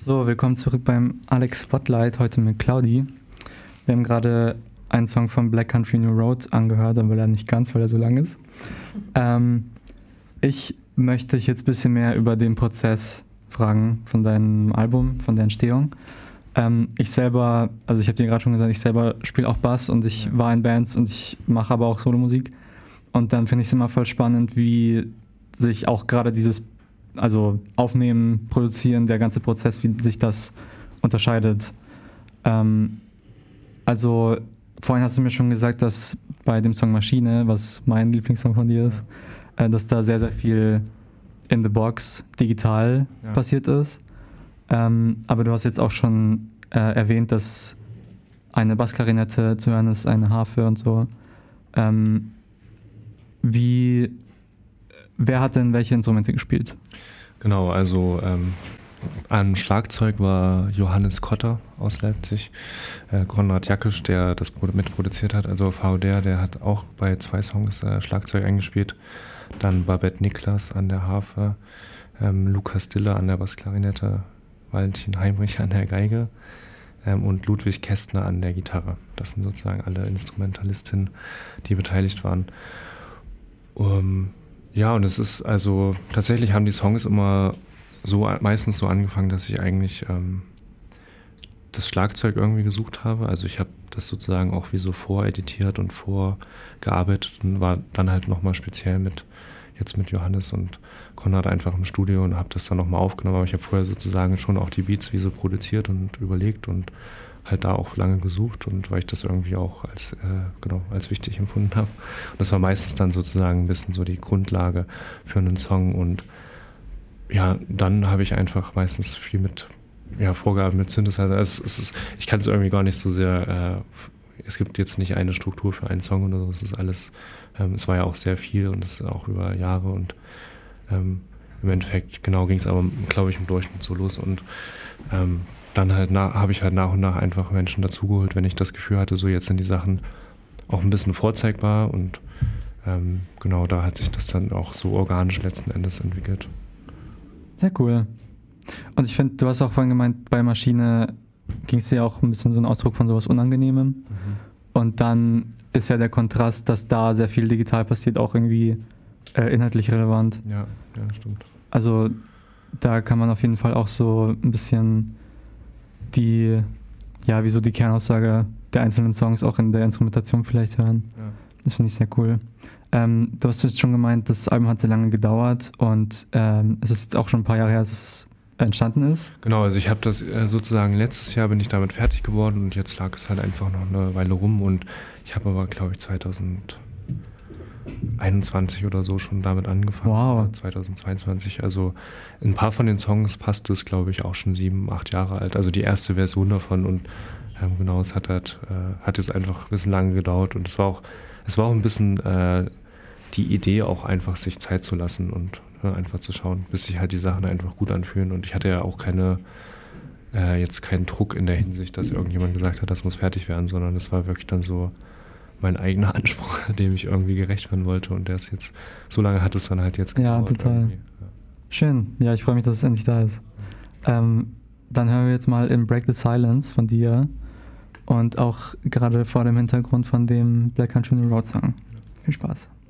So, willkommen zurück beim Alex Spotlight, heute mit Claudi. Wir haben gerade einen Song von Black Country New Road angehört, aber leider nicht ganz, weil er so lang ist. Ich möchte dich jetzt ein bisschen mehr über den Prozess fragen von deinem Album, von der Entstehung. Ich selber, also ich habe dir gerade schon gesagt, ich selber spiele auch Bass und ich war in Bands und ich mache aber auch Solomusik. Und dann finde ich es immer voll spannend, wie sich auch gerade dieses, also Aufnehmen, Produzieren, der ganze Prozess, wie sich das unterscheidet. Also vorhin hast du mir schon gesagt, dass bei dem Song Maschine, was mein Lieblingssong von dir ist, dass da sehr, sehr viel in the box digital passiert ist. Aber du hast jetzt auch schon erwähnt, dass eine Bassklarinette zu hören ist, eine Harfe und so. Wer hat denn welche Instrumente gespielt? Genau, also am Schlagzeug war Johannes Kotter aus Leipzig, Konrad Jakisch, der das mitproduziert hat, also VDR, der hat auch bei 2 Songs Schlagzeug eingespielt. Dann Babette Niklas an der Harfe, Lukas Diller an der Bassklarinette, Valentin Heinrich an der Geige und Ludwig Kästner an der Gitarre. Das sind sozusagen alle Instrumentalistinnen, die beteiligt waren. Ja, und es ist also, tatsächlich haben die Songs immer so meistens so angefangen, dass ich eigentlich das Schlagzeug irgendwie gesucht habe. Also ich habe das sozusagen auch wie so voreditiert und vorgearbeitet und war dann halt nochmal speziell mit Johannes und Konrad einfach im Studio und habe das dann nochmal aufgenommen. Aber ich habe vorher sozusagen schon auch die Beats wie so produziert und überlegt und halt da auch lange gesucht, und weil ich das irgendwie auch als wichtig empfunden habe. Und das war meistens dann sozusagen ein bisschen so die Grundlage für einen Song, und ja, dann habe ich einfach meistens viel mit Vorgaben mit Synthesizer. Ich kann es irgendwie gar nicht so sehr, es gibt jetzt nicht eine Struktur für einen Song oder so, es ist alles, es war ja auch sehr viel und es ist auch über Jahre, und im Endeffekt ging es aber, glaube ich, im Durchschnitt so los, und dann halt habe ich halt nach und nach einfach Menschen dazugeholt, wenn ich das Gefühl hatte, so jetzt sind die Sachen auch ein bisschen vorzeigbar, und da hat sich das dann auch so organisch letzten Endes entwickelt. Sehr cool. Und ich finde, du hast auch vorhin gemeint, bei Maschine ging es ja auch ein bisschen so ein Ausdruck von sowas Unangenehmem. Mhm. Und dann ist ja der Kontrast, dass da sehr viel digital passiert, auch irgendwie inhaltlich relevant. Ja, stimmt. Also da kann man auf jeden Fall auch so ein bisschen die Kernaussage der einzelnen Songs auch in der Instrumentation vielleicht hören. Ja. Das finde ich sehr cool. Du hast jetzt schon gemeint, das Album hat sehr lange gedauert, und es ist jetzt auch schon ein paar Jahre her, dass es entstanden ist. Genau, also ich habe das sozusagen letztes Jahr bin ich damit fertig geworden, und jetzt lag es halt einfach noch eine Weile rum, und ich habe aber, glaube ich, 2021 oder so schon damit angefangen. Wow. 2022, also ein paar von den Songs passt es, glaube ich, auch schon 7, 8 Jahre alt, also die erste Version davon, und es hat jetzt einfach ein bisschen lange gedauert, und es war auch ein bisschen die Idee, auch einfach sich Zeit zu lassen und einfach zu schauen, bis sich halt die Sachen einfach gut anfühlen, und ich hatte ja auch jetzt keinen Druck in der Hinsicht, dass irgendjemand gesagt hat, das muss fertig werden, sondern es war wirklich dann so mein eigener Anspruch, dem ich irgendwie gerecht werden wollte, und der ist jetzt, so lange hat es dann halt jetzt gedauert. Ja, total. Ja. Schön. Ja, ich freue mich, dass es endlich da ist. Dann hören wir jetzt mal in Break the Silence von dir, und auch gerade vor dem Hintergrund von dem Black Country New Road Song. Viel Spaß.